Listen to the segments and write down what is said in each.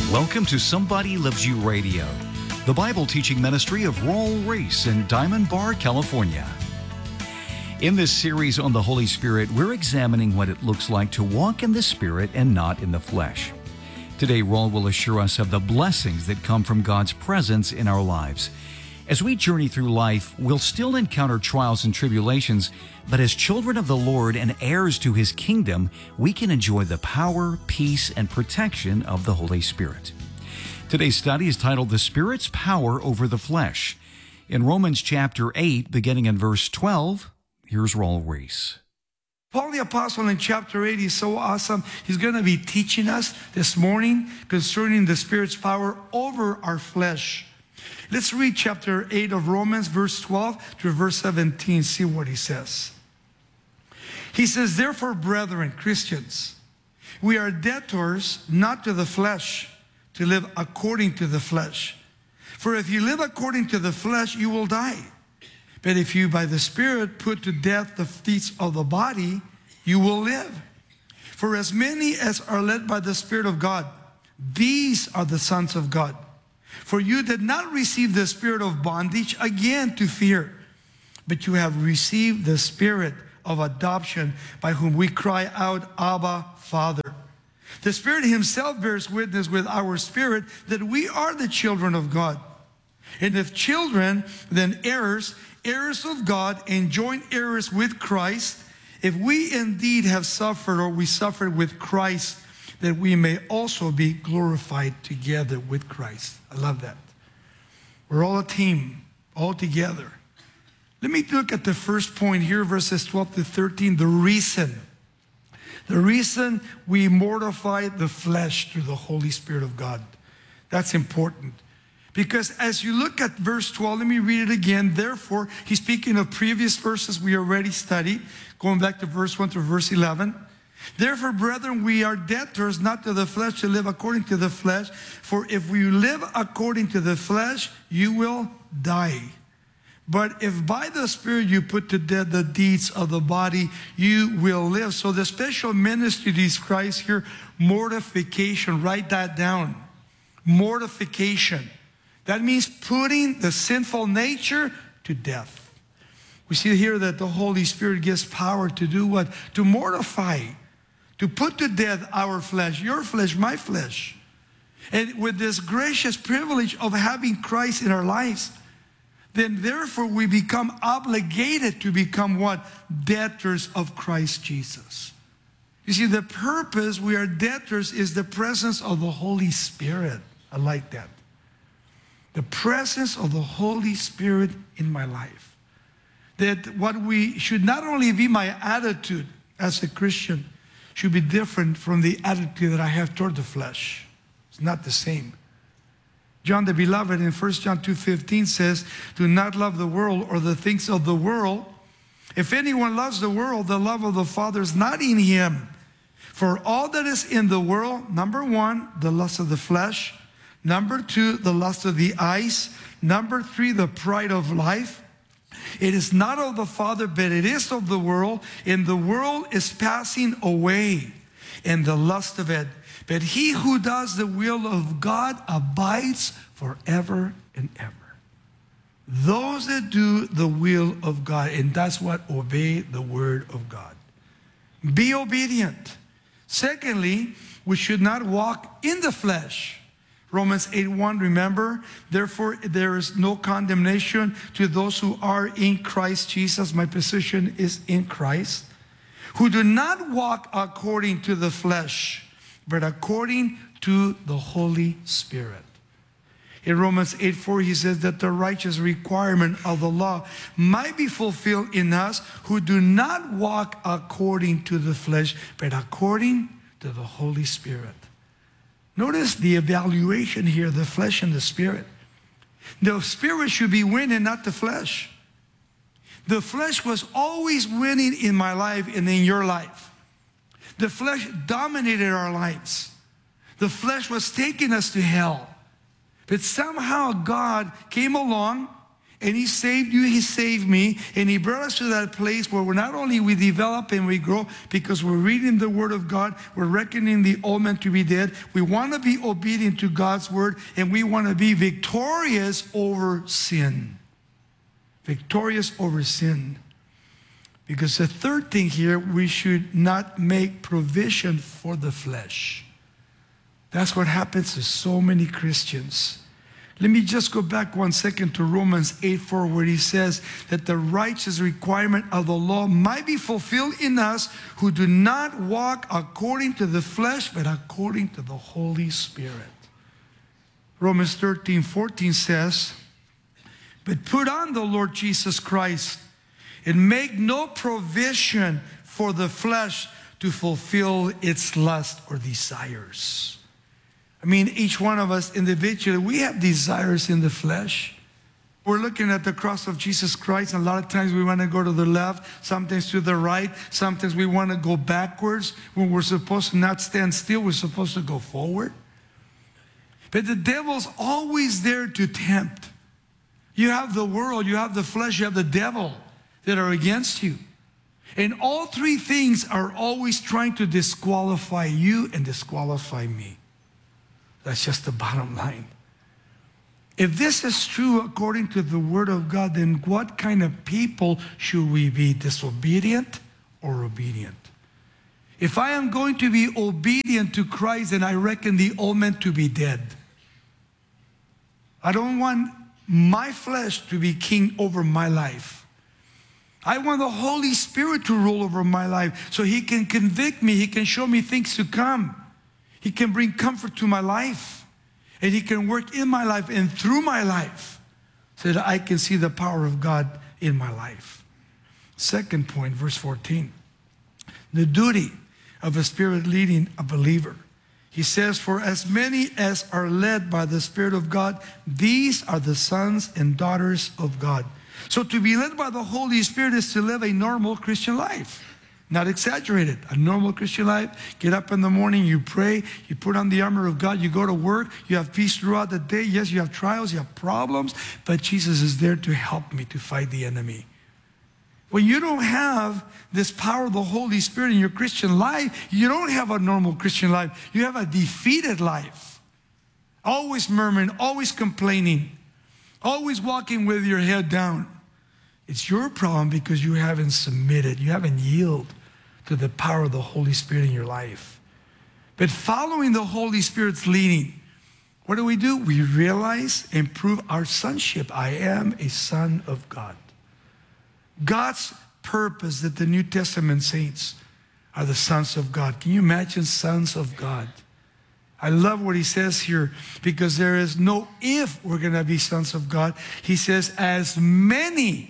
Welcome to Somebody Loves You Radio, the Bible teaching ministry of Raul Ries in Diamond Bar, California. In this series on the Holy Spirit, we're examining what it looks like to walk in the Spirit and not in the flesh. Today, Raul will assure us of the blessings that come from God's presence in our lives. As we journey through life, we'll still encounter trials and tribulations, but as children of the Lord and heirs to His kingdom, we can enjoy the power, peace, and protection of the Holy Spirit. Today's study is titled The Spirit's Power Over the Flesh. In Romans chapter 8, beginning in verse 12, here's Raul Ries. Paul the Apostle in chapter 8 is so awesome. He's going to be teaching us this morning concerning the Spirit's power over our flesh. Let's read chapter 8 of Romans, verse 12 to verse 17. See what he says. He says, "Therefore, brethren, Christians, we are debtors not to the flesh, to live according to the flesh. For if you live according to the flesh, you will die. But if you by the Spirit put to death the deeds of the body, you will live. For as many as are led by the Spirit of God, these are the sons of God. For you did not receive the spirit of bondage again to fear, but you have received the Spirit of adoption, by whom we cry out, Abba, Father. The Spirit Himself bears witness with our spirit that we are the children of God. And if children, then heirs, heirs of God, and joint heirs with Christ, if we indeed have suffered, or we suffered with Christ, that we may also be glorified together with Christ." I love that. We're all a team, all together. Let me look at the first point here, verses 12 to 13, the reason. The reason we mortify the flesh through the Holy Spirit of God. That's important. Because as you look at verse 12, let me read it again. Therefore, he's speaking of previous verses we already studied, going back to verse 1 to verse 11. "Therefore, brethren, we are debtors not to the flesh to live according to the flesh. For if we live according to the flesh, you will die. But if by the Spirit you put to death the deeds of the body, you will live." So the special ministry describes here mortification. Write that down. Mortification. That means putting the sinful nature to death. We see here that the Holy Spirit gives power to do what? To mortify. To put to death our flesh, your flesh, my flesh. And with this gracious privilege of having Christ in our lives, then therefore we become obligated to become what? Debtors of Christ Jesus. You see, the purpose we are debtors is the presence of the Holy Spirit. I like that. The presence of the Holy Spirit in my life. That what we should not only be my attitude as a Christian, should be different from the attitude that I have toward the flesh. It's not the same. John the Beloved in 1 John 2:15 says, "Do not love the world or the things of the world. If anyone loves the world, the love of the Father is not in him. For all that is in the world," number one, the lust of the flesh. Number two, the lust of the eyes. Number three, the pride of life. "It is not of the Father, but it is of the world. And the world is passing away, and the lust of it. But he who does the will of God abides forever and ever." Those that do the will of God, and that's what? Obey the word of God. Be obedient. Secondly, we should not walk in the flesh. Romans 8:1, remember, "Therefore there is no condemnation to those who are in Christ Jesus." My position is in Christ. "Who do not walk according to the flesh, but according to the Holy Spirit." In Romans 8:4, he says that the righteous requirement of the law might be fulfilled in us who do not walk according to the flesh, but according to the Holy Spirit. Notice the evaluation here, the flesh and the spirit. The spirit should be winning, not the flesh. The flesh was always winning in my life and in your life. The flesh dominated our lives. The flesh was taking us to hell. But somehow God came along And he saved you, he saved me, and he brought us to that place where not only we develop and we grow because we're reading the word of God, we're reckoning the old man to be dead, we want to be obedient to God's word, and we want to be victorious over sin. Victorious over sin. Because the third thing here, we should not make provision for the flesh. That's what happens to so many Christians. Let me just go back 1 second to Romans 8:4, where he says that the righteous requirement of the law might be fulfilled in us who do not walk according to the flesh, but according to the Holy Spirit. Romans 13:14 says, but put on the Lord Jesus Christ and make no provision for the flesh to fulfill its lust or desires. I mean, each one of us individually, we have desires in the flesh. We're looking at the cross of Jesus Christ, and a lot of times we want to go to the left, sometimes to the right, sometimes we want to go backwards. When we're supposed to not stand still, we're supposed to go forward. But the devil's always there to tempt. You have the world, you have the flesh, you have the devil that are against you. And all three things are always trying to disqualify you and disqualify me. That's just the bottom line. If this is true according to the Word of God, then what kind of people should we be? Disobedient or obedient? If I am going to be obedient to Christ, then I reckon the old man to be dead. I don't want my flesh to be king over my life. I want the Holy Spirit to rule over my life so He can convict me. He can show me things to come. He can bring comfort to my life. And He can work in my life and through my life so that I can see the power of God in my life. Second point, verse 14. The duty of a Spirit leading a believer. He says, for as many as are led by the Spirit of God, these are the sons and daughters of God. So to be led by the Holy Spirit is to live a normal Christian life. Not exaggerated. A normal Christian life. Get up in the morning, you pray, you put on the armor of God, you go to work, you have peace throughout the day. Yes, you have trials, you have problems, but Jesus is there to help me to fight the enemy. When you don't have this power of the Holy Spirit in your Christian life, you don't have a normal Christian life. You have a defeated life. Always murmuring, always complaining, always walking with your head down. It's your problem because you haven't submitted, you haven't yielded to the power of the Holy Spirit in your life. But following the Holy Spirit's leading, what do? We realize and prove our sonship. I am a son of God. God's purpose that the New Testament saints are the sons of God. Can you imagine sons of God? I love what he says here because there is no if we're going to be sons of God. He says as many,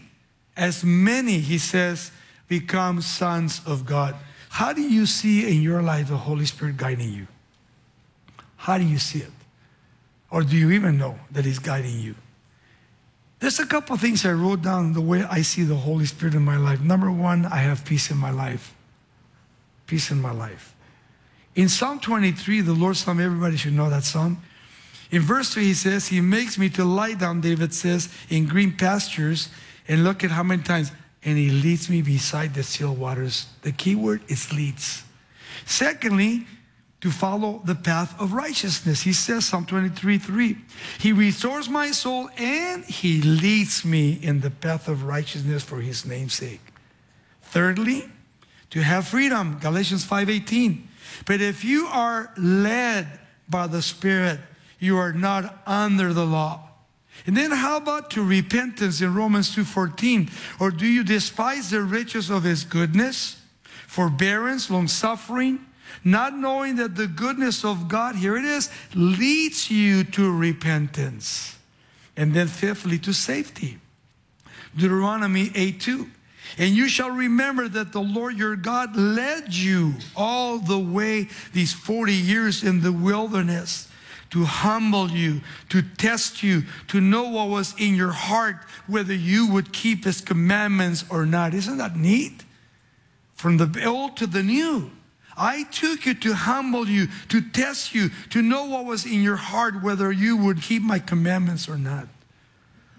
he says, become sons of God. How do you see in your life the Holy Spirit guiding you? How do you see it? Or do you even know that He's guiding you? There's a couple of things I wrote down the way I see the Holy Spirit in my life. Number one, I have peace in my life. Peace in my life. In Psalm 23, the Lord's Psalm, everybody should know that psalm. In verse 3, He says, He makes me to lie down, David says, in green pastures. And look at how many times. And He leads me beside the still waters. The key word is leads. Secondly, to follow the path of righteousness. He says, Psalm 23:3, He restores my soul and He leads me in the path of righteousness for His name's sake. Thirdly, to have freedom. Galatians 5:18. But if you are led by the Spirit, you are not under the law. And then how about to repentance in Romans 2:14? Or do you despise the riches of His goodness, forbearance, long-suffering, not knowing that the goodness of God, here it is, leads you to repentance? And then fifthly, to safety. Deuteronomy 8:2. And you shall remember that the Lord your God led you all the way these 40 years in the wilderness to humble you, to test you, to know what was in your heart, whether you would keep His commandments or not. Isn't that neat? From the old to the new. I took you to humble you, to test you, to know what was in your heart, whether you would keep my commandments or not.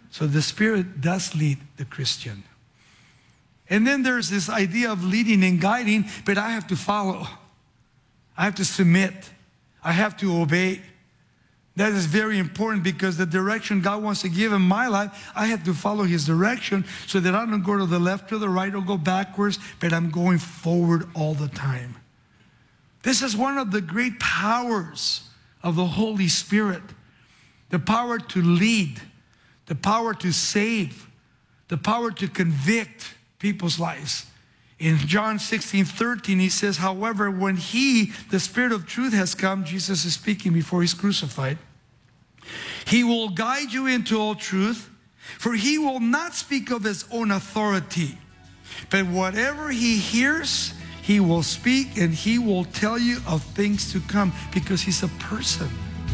So the Spirit does lead the Christian. And then there's this idea of leading and guiding, but I have to follow. I have to submit. I have to obey. That is very important because the direction God wants to give in my life, I have to follow His direction so that I don't go to the left or the right or go backwards, but I'm going forward all the time. This is one of the great powers of the Holy Spirit. The power to lead, the power to save, the power to convict people's lives. In John 16:13, He says, however, when He, the Spirit of truth, has come, Jesus is speaking before He's crucified, He will guide you into all truth, for He will not speak of His own authority, but whatever He hears, He will speak, and He will tell you of things to come, because He's a person.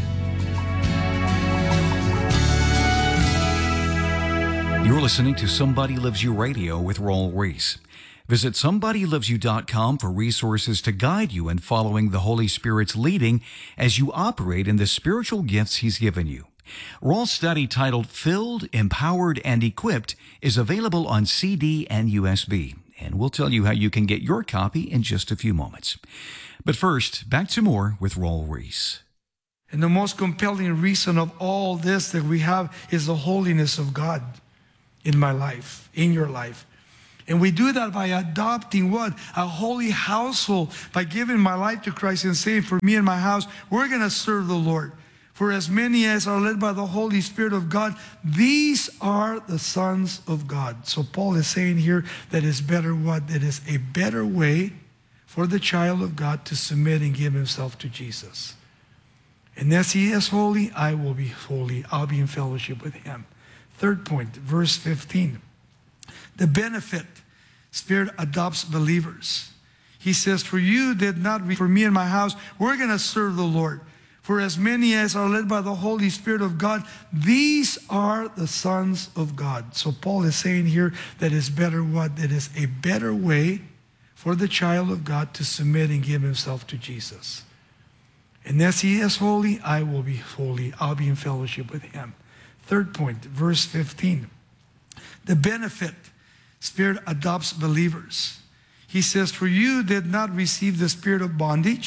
You're listening to Somebody Loves You Radio with Raul Ries. Visit somebodylovesyou.com for resources to guide you in following the Holy Spirit's leading as you operate in the spiritual gifts He's given you. Raul's study titled Filled, Empowered, and Equipped is available on CD and USB, and we'll tell you how you can get your copy in just a few moments. But first, back to more with Raul Ries. And the most compelling reason of all this that we have is the holiness of God in my life, in your life. And we do that by adopting what? A holy household. By giving my life to Christ and saying, for me and my house, we're going to serve the Lord. For as many as are led by the Holy Spirit of God, these are the sons of God. So Paul is saying here that it's better what? That is a better way for the child of God to submit and give himself to Jesus. And as He is holy, I will be holy. I'll be in fellowship with Him. Third point, verse 15. The benefit, Spirit adopts believers. He says, for you did not, for me and my house, we're going to serve the Lord. For as many as are led by the Holy Spirit of God, these are the sons of God. So Paul is saying here that it's better what? That is a better way for the child of God to submit and give himself to Jesus. And as He is holy, I will be holy. I'll be in fellowship with Him. Third point, verse 15. The benefit, Spirit adopts believers. He says, for you did not receive the spirit of bondage